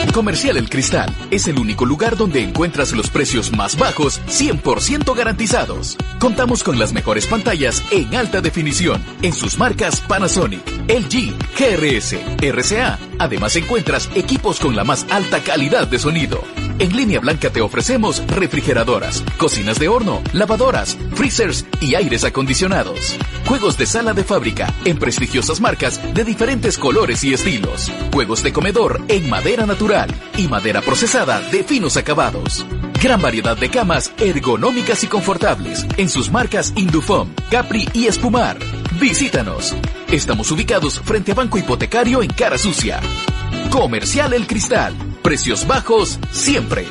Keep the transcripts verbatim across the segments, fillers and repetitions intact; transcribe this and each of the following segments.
Comercial El Cristal es el único lugar donde encuentras los precios más bajos, cien por ciento garantizados. Contamos con las mejores pantallas en alta definición en sus marcas Panasonic, L G, G R S, R C A. Además encuentras equipos con la más alta calidad de sonido. En Línea Blanca te ofrecemos refrigeradoras, cocinas de horno, lavadoras, freezers y aires acondicionados. Juegos de sala de fábrica en prestigiosas marcas de diferentes colores y estilos. Juegos de comedor en madera natural y madera procesada de finos acabados. Gran variedad de camas ergonómicas y confortables en sus marcas Indufom, Capri y Espumar. Visítanos. Estamos ubicados frente a Banco Hipotecario en Cara Sucia. Comercial El Cristal. Precios bajos siempre.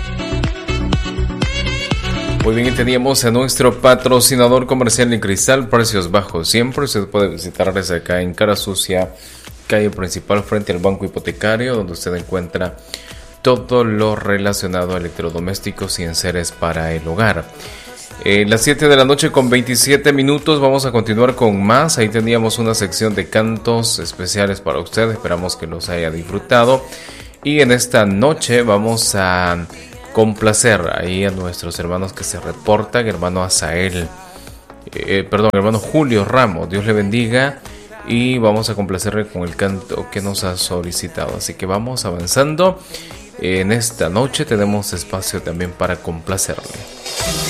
Muy bien, teníamos a nuestro patrocinador comercial El Cristal, precios bajos siempre. Usted puede visitarles acá en Cara Sucia, calle principal frente al Banco Hipotecario, donde usted encuentra todo lo relacionado a electrodomésticos y enseres para el hogar. Eh, las siete de la noche con veintisiete minutos, vamos a continuar con más. Ahí teníamos una sección de cantos especiales para usted, esperamos que los haya disfrutado. Y en esta noche vamos a complacer ahí a nuestros hermanos que se reportan, hermano Azael, eh, perdón, hermano Julio Ramos, Dios le bendiga, y vamos a complacerle con el canto que nos ha solicitado. Así que vamos avanzando. En esta noche tenemos espacio también para complacerle.